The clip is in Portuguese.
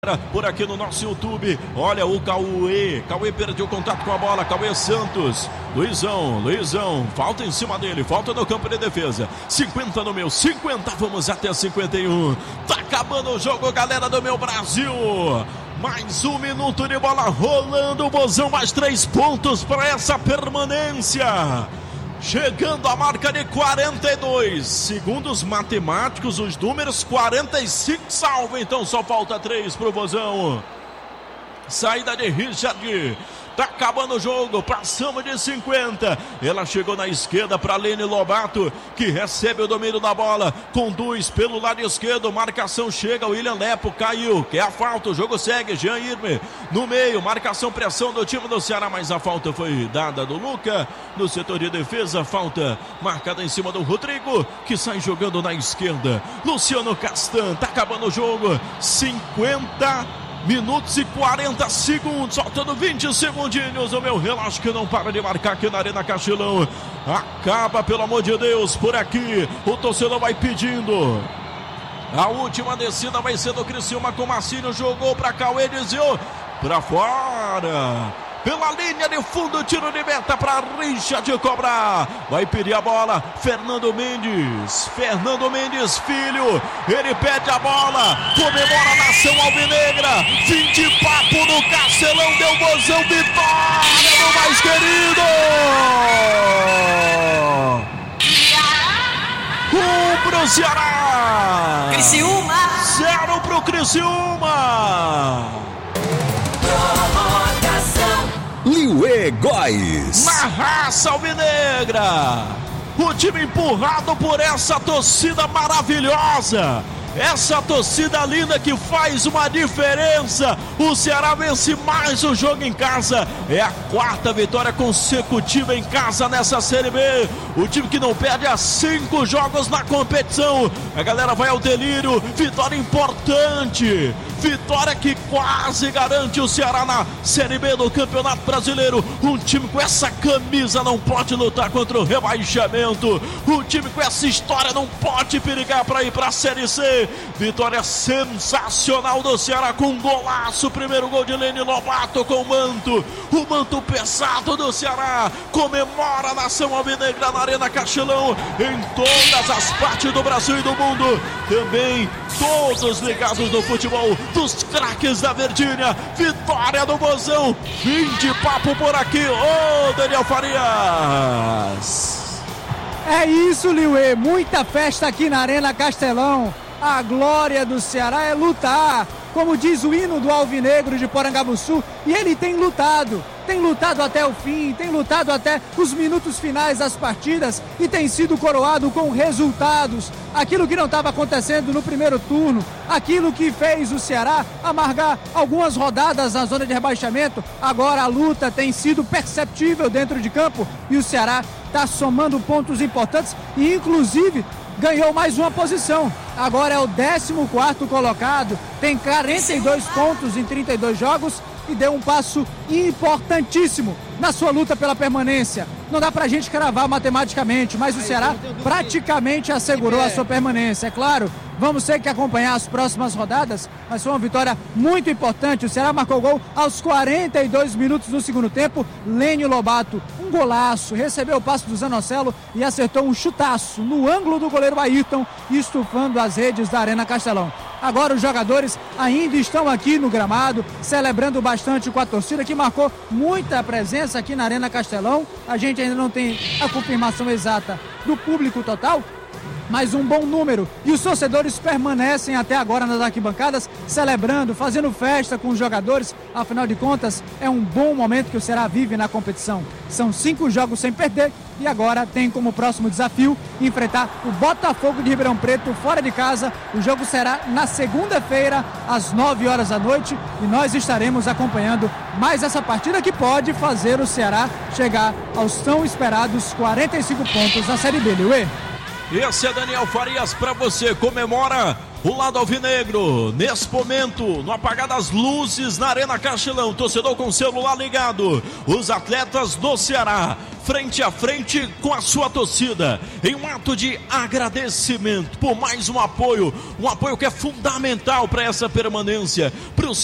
Por aqui no nosso YouTube, olha o Cauê perdeu contato com a bola, Cauê Santos, Luizão, falta em cima dele, falta no campo de defesa, 50 no meu, 50, vamos até 51, tá acabando o jogo, galera do meu Brasil, mais 1 minuto de bola rolando, o Vozão, mais 3 pontos para essa permanência. Chegando à marca de 42, segundo os matemáticos, os números 45 salvo, então só falta 3 pro Vozão. Saída de Richard, tá acabando o jogo, passamos de 50, ela chegou na esquerda para Lene Lobato, que recebe o domínio da bola, conduz pelo lado esquerdo, marcação chega, William Lepo caiu, quer a falta, o jogo segue, Jean Irme no meio, marcação, pressão do time do Ceará, mas a falta foi dada do Luca, no setor de defesa, falta marcada em cima do Rodrigo, que sai jogando na esquerda, Luciano Castan, tá acabando o jogo, 50 minutos e 40 segundos, faltando 20 segundinhos, o meu relógio que não para de marcar aqui na Arena Castelão, acaba pelo amor de Deus, por aqui, o torcedor vai pedindo, a última descida vai ser do Criciúma com Marcinho, jogou para Cauê, desviou, para fora, pela linha de fundo, tiro de meta para Richard cobrar, vai pedir a bola, Fernando Mendes filho, ele pede a bola, comemora a nação alvinegra, fim de papo no Castelão, deu Vozão, vitória do mais querido, 1 pro Ceará, Criciúma, 0 pro Criciúma. Liuê Góes. Na raça alvinegra, o time empurrado por essa torcida maravilhosa, essa torcida linda que faz uma diferença. O Ceará vence mais um jogo em casa, é a 4ª vitória consecutiva em casa nessa Série B, o time que não perde há 5 jogos na competição, a galera vai ao delírio, vitória importante, vitória que quase garante o Ceará na Série B do Campeonato Brasileiro. Um time com essa camisa não pode lutar contra o rebaixamento, um time com essa história não pode perigar para ir para a Série C. Vitória sensacional do Ceará com um golaço, primeiro gol de Lene Lobato com o manto pesado do Ceará, comemora a nação alvinegra na Arena Castelão, em todas as partes do Brasil e do mundo, também todos ligados no futebol dos craques da Verdinha, vitória do Vozão, fim de papo por aqui, ô Daniel Farias. É isso, Liuê, muita festa aqui na Arena Castelão, a glória do Ceará é lutar, como diz o hino do Alvinegro de Porangabuçu, e ele tem lutado até o fim, tem lutado até os minutos finais das partidas e tem sido coroado com resultados, aquilo que não estava acontecendo no primeiro turno, aquilo que fez o Ceará amargar algumas rodadas na zona de rebaixamento, agora a luta tem sido perceptível dentro de campo e o Ceará está somando pontos importantes e inclusive ganhou mais uma posição, agora é o 14º colocado, tem 42 pontos em 32 jogos e deu um passo importantíssimo na sua luta pela permanência. Não dá pra gente cravar matematicamente, mas o Ceará praticamente assegurou a sua permanência. É claro, vamos ter que acompanhar as próximas rodadas, mas foi uma vitória muito importante. O Ceará marcou gol aos 42 minutos do segundo tempo. Lene Lobato, um golaço, recebeu o passe do Zanocelo e acertou um chutaço no ângulo do goleiro Ayrton, estufando as redes da Arena Castelão. Agora os jogadores ainda estão aqui no gramado, celebrando bastante com a torcida, que marcou muita presença aqui na Arena Castelão. A gente ainda não tem a confirmação exata do público total, mas um bom número, e os torcedores permanecem até agora nas arquibancadas, celebrando, fazendo festa com os jogadores, afinal de contas, é um bom momento que o Ceará vive na competição. São 5 jogos sem perder, e agora tem como próximo desafio enfrentar o Botafogo de Ribeirão Preto fora de casa. O jogo será na segunda-feira, às 9 horas da noite, e nós estaremos acompanhando mais essa partida que pode fazer o Ceará chegar aos tão esperados 45 pontos na Série B, Liuê. Esse é Daniel Farias para você, comemora o lado alvinegro, nesse momento, no apagar das luzes na Arena Castelão, torcedor com o celular ligado, os atletas do Ceará, frente a frente com a sua torcida, em um ato de agradecimento por mais um apoio que é fundamental para essa permanência, para o